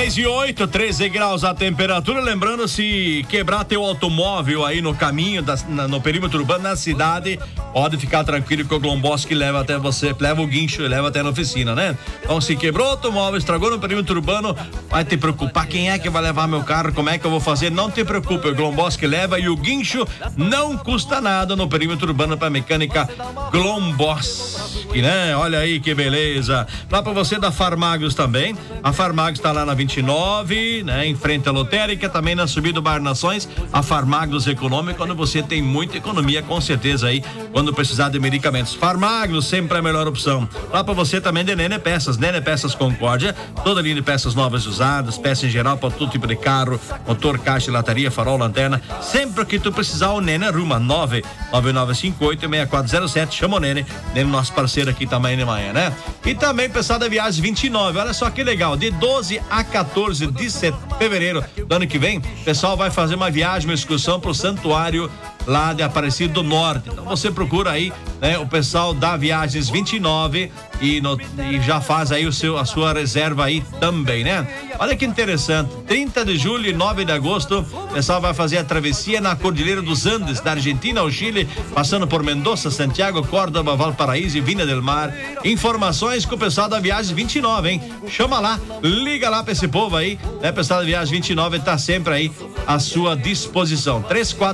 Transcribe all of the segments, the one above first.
6:08, 13 graus a temperatura. Lembrando, se quebrar teu automóvel aí no caminho, no perímetro urbano, na cidade, pode ficar tranquilo que o Glomboski leva até você, leva o guincho e leva até na oficina, né? Então, se quebrou o automóvel, estragou no perímetro urbano, vai te preocupar, quem é que vai levar meu carro, como é que eu vou fazer? Não te preocupe, o Glomboski leva e o guincho não custa nada no perímetro urbano para mecânica Glomboski, né? Olha aí que beleza. Lá para você da Farmagos também. A Farmagos está lá na 29, né? Em frente à lotérica, também na subida do Bar Nações, a Farmagos Econômica, quando você tem muita economia, com certeza aí, quando precisar de medicamentos. Farmagos, sempre a melhor opção. Lá para você também de Nene Peças Concórdia, toda linha de peças novas e usadas, peças em geral para todo tipo de carro, motor, caixa, lataria, farol, lanterna. Sempre que tu precisar, o Nene arruma. 99958-6407, chama o Nene, nosso parceiro aqui também de manhã, né? E também pessoal da Viagem 29, olha só que legal, de 12 a 14 de fevereiro do ano que vem, o pessoal vai fazer uma viagem, uma excursão pro santuário lá de Aparecido do Norte. Então você procura aí, né, o pessoal da Viagens 29 e já faz aí a sua reserva aí também, né? Olha que interessante, 30 de julho e 9 de agosto, o pessoal vai fazer a travessia na Cordilheira dos Andes, da Argentina ao Chile, passando por Mendoza, Santiago, Córdoba, Valparaíso e Viña del Mar. Informações com o pessoal da Viagem 29, hein? Chama lá, liga lá pra esse povo aí, né? O pessoal da Viagem 29 tá sempre aí à sua disposição.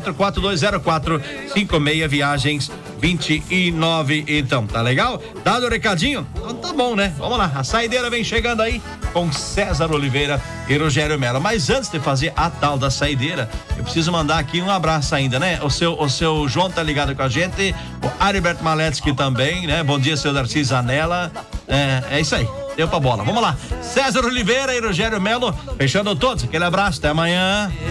34420456 Viagens 29. Então, tá legal? Dado o recadinho? Então tá bom, né? Vamos lá, a saideira vem chegando aí com César Oliveira e Rogério Mello. Mas antes de fazer a tal da saideira, eu preciso mandar aqui um abraço ainda, né? O seu João tá ligado com a gente, o Ariberto Maletsky também, né? Bom dia, seu Darcy Zanella. É isso aí. Deu pra bola. Vamos lá. César Oliveira e Rogério Mello, fechando todos. Aquele abraço, até amanhã.